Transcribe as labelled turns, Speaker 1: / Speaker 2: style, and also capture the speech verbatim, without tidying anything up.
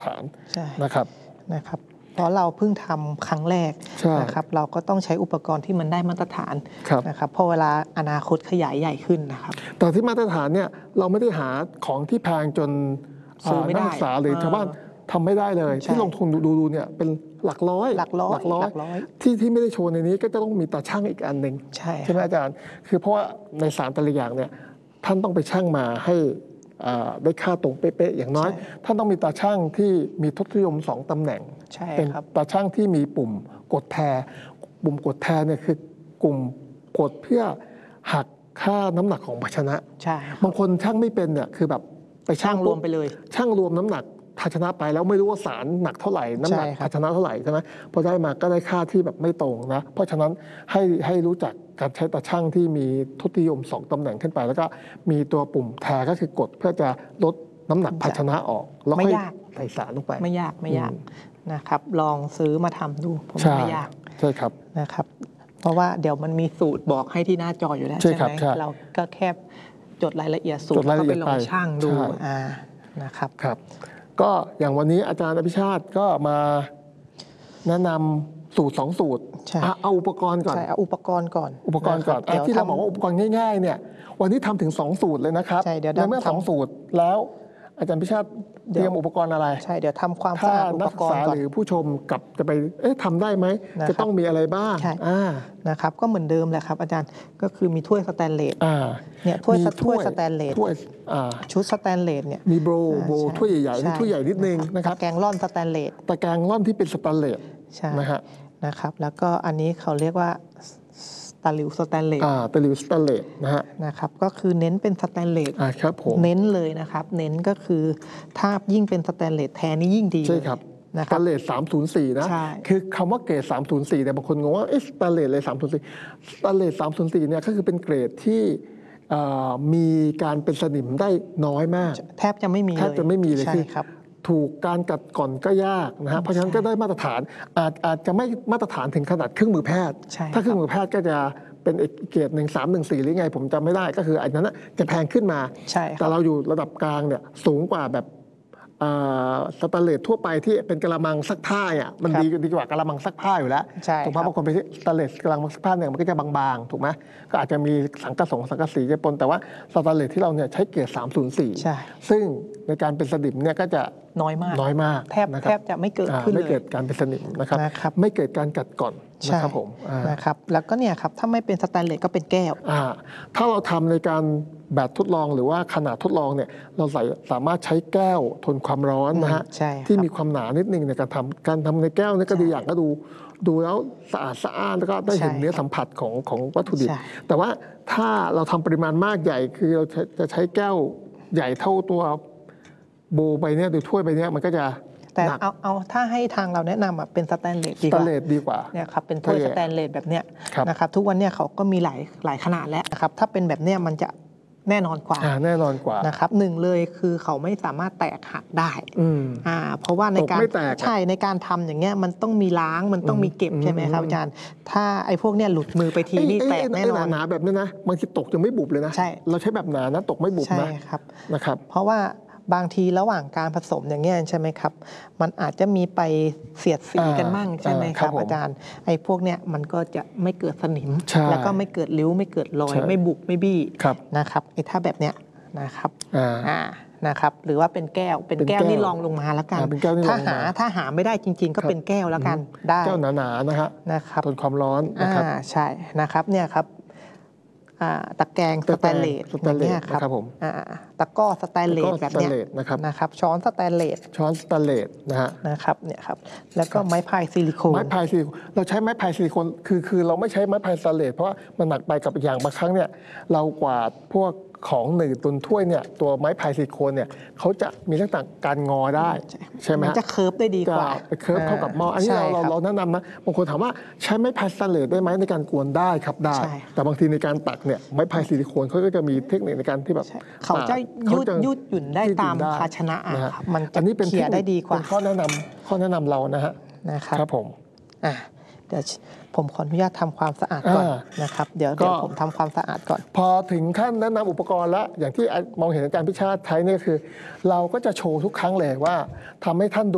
Speaker 1: ฐานนะครับ
Speaker 2: นะครับเพราะเราเพิ่งทำครั้งแรกนะครับเราก็ต้องใช้อุปกรณ์ที่มันได้มาตรฐานนะครับพอเวลาอนาคตขยายใหญ่ขึ้นนะครับ
Speaker 1: แต่ที่มาตรฐานเนี่ยเราไม่ได้หาของที่แพงจน
Speaker 2: ซื้อไม่ได้
Speaker 1: นักศึกษาหรือชาวบ้านทำไม่ได้เลยที่ลงทุนดูดูเนี่ยเป็นหลักร้อย
Speaker 2: หลักร้อย
Speaker 1: หลักร้อยที่ที่ไม่ได้โชว์ในนี้ก็จะต้องมีตาช่างอีกอันหนึ่งใช่ไหมอาจารย์คือเพราะว่าในสารแต่ละอย่างเนี่ยท่านต้องไปช่างมาให้ได้ค่าตรงเป๊ะๆอย่างน้อยท่านต้องมีตาช่างที่มีทศนิยมสองตำแหน่งเป็นตาช่างที่มีปุ่มกดแทปุ่มกดแทเนี่ยคือกลุ่มกดเพื่อหักค่าน้ำหนักของภาชนะบางคนช่างไม่เป็นเนี่ยคือแบบไปช่าง
Speaker 2: รวมไปเลย
Speaker 1: ช่างรวมน้ำหนักภาชนะไปแล้วไม่รู้ว่าสารหนักเท่าไหร่น้ำหนักภาชนะเท่าไหร่ใช่ไหมพอได้มาก็ได้ค่าที่แบบไม่ตรงนะเพราะฉะนั้นให้ให้รู้จักการใช้ตาช่างที่มีทศนิยมสองตำแหน่งขึ้นไปแล้วก็มีตัวปุ่มแทก็คือกดเพื่อจะลดน้ำหนักภาชนะออกแล้วค่อยใส่สารลงไป
Speaker 2: ไม่ยากไม่ยากนะครับลองซื้อมาทำดูผมไม่ยาก
Speaker 1: ใช่ครับ
Speaker 2: นะครับเพราะว่าเดี๋ยวมันมีสูตรบอกให้ที่หน้าจออยู่แล้วใช่ไหมเราก็แค่จดรายละเอียดสูตรก็ไปลองช่างดูอ่านะครับ
Speaker 1: ครับก็อย่างวันนี้อาจารย์อภิชาติก็มาแนะนำสูตรสองสูตรเอาอุปกรณ์ก่อน
Speaker 2: ใช่เอาอุปกรณ์ก่อน
Speaker 1: อุปกรณ์ก่อนที่เราบอกว่าอุปกรณ์ง่ายๆเนี่ยวันนี้ทำถึงสองสูตรเลยนะครับในเมื่อสองสูตรแล้วอาจารย์อภิชาติเตรียมอุปกรณ์อะไร
Speaker 2: ใช่เดี๋ยวทำความสะอาดอุปกรณ์ก่อน
Speaker 1: หรือผู้ชมกับจะไปเอ๊ะทำได้ไหมจะต้องมีอะไรบ้าง
Speaker 2: นะครับก็เหมือนเดิมแหละครับอาจารย์ก็คือมีถ้วยสแตนเลสเนี่ยถ้วยถ้วยสแตนเลสชุดสแตนเลสเนี่ย
Speaker 1: มีโบว์โบว์ถ้วยใหญ่ๆนี่ถ้วยใหญ่นิดนึงนะครับ
Speaker 2: ตะแกรงร่อนสแตนเลส
Speaker 1: ตะแกรงร่อนที่เป็นสแตนเลสนะฮะ
Speaker 2: นะครับแล้วก็อันนี้เขาเรียกว่าตะหลิวสแตนเลส
Speaker 1: อ่าตะหลิวสแตนเลสนะฮะ
Speaker 2: นะครับก็คือเน้นเป็นสแตนเลส
Speaker 1: อ่าครับผม
Speaker 2: เน้นเลยนะครับเน้นก็คือถ้ายิ่งเป็นสแตนเลสแทนนี่ยิ่งดี
Speaker 1: ใช่ครับสแตนเลสสามศูนย์สี่นะคือคำว่าเกรดสามศูนย์สี่แต่บางคนงงว่าเอ๊ะสแตนเลสเลยสามศูนย์สี่สแตนเลสสามศูนย์สี่เนี่ยก็คือเป็นเกรดที่มีการเป็นสนิมได้น้อยมาก
Speaker 2: แทบจะไม่มีเลย
Speaker 1: แทบจะไม่มีเลย
Speaker 2: คือ
Speaker 1: ถูกการกัดก่อนก็ยากนะฮะเพราะฉะนั้นก็ได้มาตรฐานอาจอาจจะไม่มาตรฐานถึงขนาดเครื่องมือแพทย์ถ้าเครื่องมือแพทย์ก็จะเป็นเกรดหนึ่งสามหนึ่งสี่หรือไงผมจำไม่ได้ก็คืออันนั้นจะแพงขึ้นมาแต่เราอยู่ระดับกลางเนี่ยสูงกว่าแบบสแตนเลสทั่วไปที่เป็นกระมังซักผ้าอ่ะมันดีดีกว่ากระมังซักผ้าอยู่แล้วถูกไหมบางคนไปที่สแตนเลสกระมังซักผ้าเนี่ยมันก็จะบางๆถูกไหมก็อาจจะมีสังกะสงสังกะสีจะปนแต่ว่าสแตนเลสที่เราเนี่ยใช้เกรดสามศูนย์สี่ซึ่งในการเป็นสนิมเนี่ยก็จะ
Speaker 2: น้อยมาก
Speaker 1: น้อยมาก
Speaker 2: แทบแทบจะไม่เกิดขึ้นเลย
Speaker 1: ไม่เกิดการเป็นสนิมนะครับไม่เกิดการกัดก่อนนะครับผม
Speaker 2: นะครับแล้วก็เนี่ยครับถ้าไม่เป็นสแตนเลสก็เป็นแก้ว
Speaker 1: ถ้าเราทำในการแบบทดลองหรือว่าขนาดทดลองเนี่ยเราสามารถใช้แก้วทนความร้อนนะฮะที่มีความหนานิดนึงในการทำการทำในแก้วนี่ก็ดีอย่างก็ดูดูแล้วสะอาดสะอ้านแล้วก็ได้เห็นเนื้อสัมผัสของของวัตถุดิบแต่ว่าถ้าเราทำปริมาณมากใหญ่คือเราจะใช้แก้วใหญ่เท่าตัวโบใบนี้หรือถ้วยใบนี้มันก็จะ
Speaker 2: แต่เอาเอาถ้าให้ทางเราแนะนำอ่ะเป็นสแตนเลสดีกว่า
Speaker 1: สแตนเลสดีกว่า
Speaker 2: เนี่ยครับเป็นถ้วยสแตนเลสแบบเนี้ยนะครับทุกวันเนี่ยเขาก็มีหลายหลายขนาดแล้วนะครับถ้าเป็นแบบเนี้ยมันจะแน่นอนกว่า
Speaker 1: แน่นอนกว่า
Speaker 2: นะครับหนึ่งเลยคือเขาไม่สามารถแตกหักได้อ่าเพราะว่าในการใช่ในการทำอย่างเงี้ยมันต้องมีล้างมันต้องมีเก็บใช่ไหมครับอาจารย์ถ้าไอ้พวกเนี้ยหลุดมือไปทีนี่แตกแน่นอน
Speaker 1: หนาแบบนี้นะบางทีตกยังไม่บุบเลยนะ
Speaker 2: ใช่
Speaker 1: เราใช้แบบหนานะตกไม่บุบนะนะครับ
Speaker 2: เพราะว่าบางทีระหว่างการผสมอย่างเงี้ยใช่ไหมครับมันอาจจะมีไปเสียดสีกันมั่งใช่ไหมครับอาจารย์ไอ้พวกเนี้ยมันก็จะไม่เกิดสนิมแล้วก็ไม่เกิดริ้วไม่เกิดรอยไม่บุบไม่บี้นะครับไอ้ถ้าแบบเนี้ยนะครับอ่านะครับหรือว่าเป็นแก้วเป็นแก้วนี่ลองลงมาแล้วกันถ้าหาถ้าหาไม่ได้จริงๆก็เป็นแก้วแล้วกันได้
Speaker 1: แก้วหนาๆนะฮะ
Speaker 2: นะครับ
Speaker 1: ทนความร้อนนะครับ
Speaker 2: ใช่นะครับเนี่ยครับตะแกรงสแตนเลส
Speaker 1: อย่างเงี้ยครับผม
Speaker 2: ตะก้อสแตนเลสแบบเนี้ยนะครับช้อนสแตนเลส
Speaker 1: ช้อนสแตนเลสนะฮะ
Speaker 2: นะครับเนี่ยครับแล้วก็ไม้พายซิลิโคน
Speaker 1: ไม้พายซิลิโคนเราใช้ไม้พายซิลิโคนคือคือเราไม่ใช้ไม้พายสแตนเลสเพราะว่ามันหนักไปกับอย่างบางครั้งเนี่ยเรากวาดพวกของหนึ่งตุนถ้วยเนี่ยตัวไม้พายซิลิโคนเนี่ยเขาจะมีลักษณะการงอได้ใช่ไหม
Speaker 2: มันจะเคิร์ฟได้ดีกว่า
Speaker 1: เคิร์ฟเท่ากับหม้ออันนี้เราเราแนะนำนะบางคนถามว่าใช้ไม้พายสแตนเลสได้ไหมในการกวนได้ครับได้แต่บางทีในการตักเนี่ยไม้พายซิลิโคนเขาก็จะมีเทคนิคในการที่แบบ
Speaker 2: เขาจะยืดยืดหยุ่นได้ตามภาชนะมันจะเขี่ยได้ดีกว่า
Speaker 1: ข้อแนะนำข้อแนะนำเรานะฮะ
Speaker 2: นะครับ
Speaker 1: ครับผม
Speaker 2: อ่ะเดี๋ยวผมขออนุญาตทำความสะอาดก่อนนะครับเดี๋ยวเดี๋ยวผมทำความสะอาดก่อน
Speaker 1: พอถึงขั้นแนะนำอุปกรณ์แล้วอย่างที่มองเห็นอาจารย์พิชาติใช้นี่คือเราก็จะโชว์ทุกครั้งเลยว่าทำให้ท่านดู